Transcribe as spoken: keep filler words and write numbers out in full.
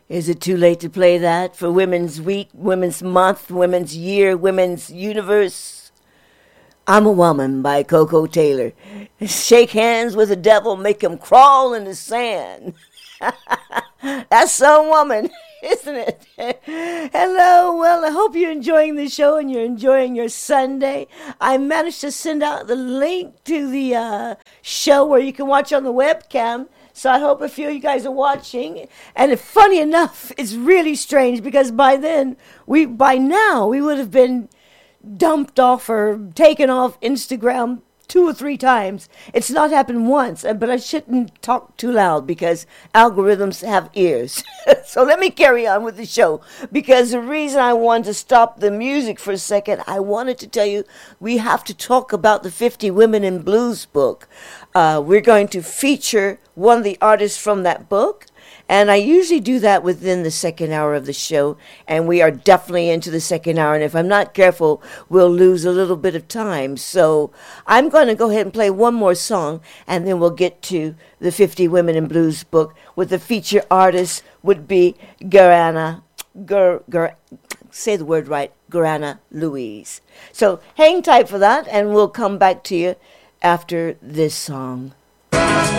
Is it too late to play that for Women's Week, Women's Month, Women's Year, Women's Universe? I'm a Woman by Coco Taylor. Shake hands with the devil, make him crawl in the sand. That's some woman, isn't it? Hello, well, I hope you're enjoying the show and you're enjoying your Sunday. I managed to send out the link to the uh, show where you can watch on the webcam. So I hope a few of you guys are watching. And if, funny enough, it's really strange because by then, we by now, we would have been dumped off or taken off Instagram two or three times. It's not happened once, but I shouldn't talk too loud because algorithms have ears. So let me carry on with the show, because the reason I wanted to stop the music for a second, I wanted to tell you we have to talk about the fifty Women in Blues book. Uh, we're going to feature one of the artists from that book. And I usually do that within the second hour of the show, and we are definitely into the second hour, and if I'm not careful, we'll lose a little bit of time. So I'm going to go ahead and play one more song, and then we'll get to the fifty Women in Blues book, with the feature artist would be Garana, Gur, Gur, say the word right, Garana Louise. So hang tight for that, and we'll come back to you after this song.